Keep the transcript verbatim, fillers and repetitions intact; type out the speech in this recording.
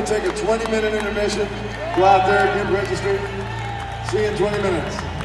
going to take a twenty minute intermission. Go out there, get registered. See you in twenty minutes.